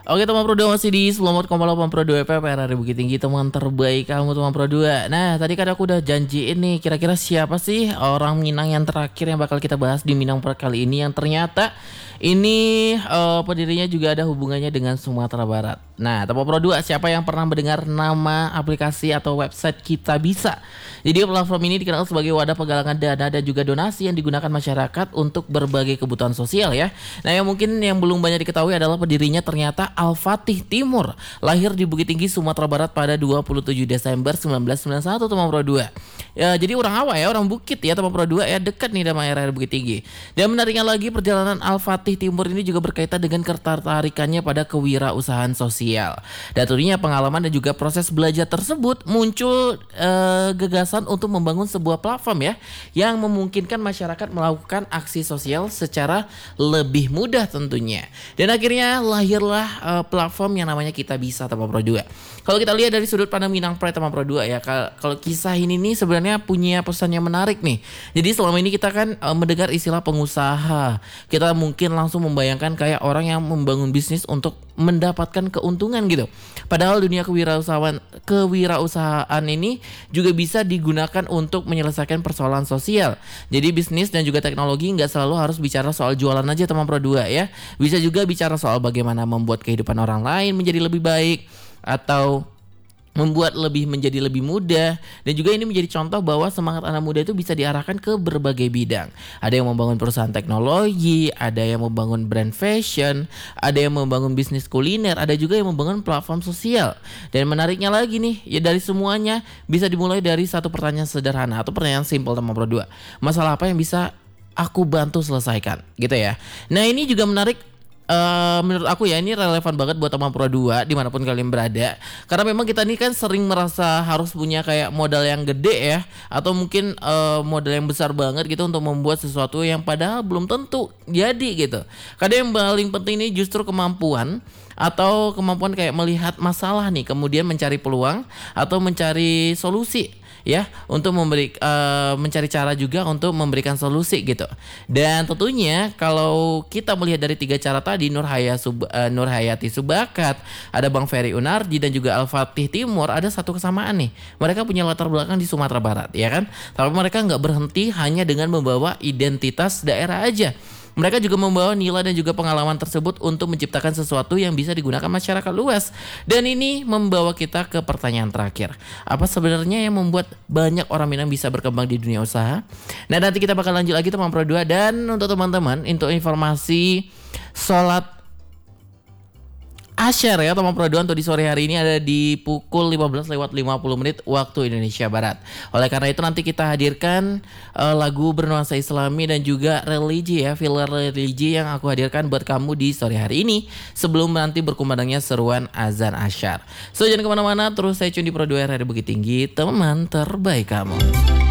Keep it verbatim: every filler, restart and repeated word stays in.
Oke teman Pro dua masih di Selamat Kompala Teman Pro dua F M R R Bukit Tinggi, teman terbaik kamu teman Pro dua. Nah tadi kan aku udah janjiin nih, kira-kira siapa sih orang Minang yang terakhir yang bakal kita bahas di Minang Pro kali ini, yang ternyata ini uh, pendirinya juga ada hubungannya dengan Sumatera Barat. Nah teman Pro dua, siapa yang pernah mendengar nama aplikasi atau website Kita Bisa? Jadi platform ini dikenal sebagai wadah penggalangan dana dan juga donasi yang digunakan masyarakat untuk berbagai kebutuhan sosial ya. Nah yang mungkin yang belum banyak diketahui adalah pendirinya ternyata Al-Fatih Timur, lahir di Bukit Tinggi, Sumatera Barat pada dua puluh tujuh Desember seribu sembilan ratus sembilan puluh satu teman Pro dua. Ya, jadi orang awal ya, orang Bukit ya teman Pro dua ya, dekat nih sama R R Bukit Tinggi. Dan menariknya lagi, perjalanan Al-Fatih Timur ini juga berkaitan dengan ketertarikannya pada kewirausahaan sosial. Dan tentunya pengalaman dan juga proses belajar tersebut muncul eh, gagasan untuk membangun sebuah platform ya yang memungkinkan masyarakat melakukan aksi sosial secara lebih mudah tentunya. Dan akhirnya lahirlah uh, platform yang namanya Kita Bisa teman Pro dua. Kalau kita lihat dari sudut pandang Minang Pride teman Pro dua ya, kalau kisah ini nih sebenarnya punya pesan yang menarik nih. Jadi selama ini kita kan uh, mendengar istilah pengusaha, kita mungkin langsung membayangkan kayak orang yang membangun bisnis untuk mendapatkan keuntungan gitu. Padahal dunia kewirausahaan kewirausahaan ini juga bisa digunakan untuk menyelesaikan persoalan sosial. Jadi bisnis dan juga teknologi nggak selalu harus bicara soal jualan aja teman Pro dua ya. Bisa juga bicara soal bagaimana membuat kehidupan orang lain menjadi lebih baik, atau membuat lebih menjadi lebih mudah. Dan juga ini menjadi contoh bahwa semangat anak muda itu bisa diarahkan ke berbagai bidang. Ada yang membangun perusahaan teknologi, ada yang membangun brand fashion, ada yang membangun bisnis kuliner, ada juga yang membangun platform sosial. Dan menariknya lagi nih, ya dari semuanya bisa dimulai dari satu pertanyaan sederhana atau pertanyaan simpel teman Pro dua. Masalah apa yang bisa aku bantu selesaikan gitu ya. Nah ini juga menarik. Uh, menurut aku ya, ini relevan banget buat teman Pro dua dimanapun kalian berada. Karena memang kita nih kan sering merasa harus punya kayak modal yang gede ya, atau mungkin uh, modal yang besar banget gitu untuk membuat sesuatu yang padahal belum tentu jadi gitu. Kadang yang paling penting ini justru kemampuan atau kemampuan kayak melihat masalah nih, kemudian mencari peluang atau mencari solusi ya, untuk memberi uh, mencari cara juga untuk memberikan solusi gitu. Dan tentunya kalau kita melihat dari tiga cara tadi, Nur Haya Sub, uh, Nur Hayati Subakat, ada Bang Ferry Unardi dan juga Al-Fatih Timur, ada satu kesamaan nih. Mereka punya latar belakang di Sumatera Barat ya kan. Tapi mereka nggak berhenti hanya dengan membawa identitas daerah aja. Mereka juga membawa nilai dan juga pengalaman tersebut untuk menciptakan sesuatu yang bisa digunakan masyarakat luas. Dan ini membawa kita ke pertanyaan terakhir. Apa sebenarnya yang membuat banyak orang Minang bisa berkembang di dunia usaha? Nah nanti kita bakal lanjut lagi teman Pro dua. Dan untuk teman-teman, untuk informasi sholat Asyar ya teman Pro dua untuk di sore hari ini ada di pukul lima belas lewat lima puluh menit waktu Indonesia Barat. Oleh karena itu nanti kita hadirkan uh, lagu bernuansa Islami dan juga religi ya, filler religi yang aku hadirkan buat kamu di sore hari ini sebelum nanti berkumandangnya seruan azan Asyar. So jangan kemana-mana, terus stay tune di Pro dua R R Bukit Tinggi, teman terbaik kamu.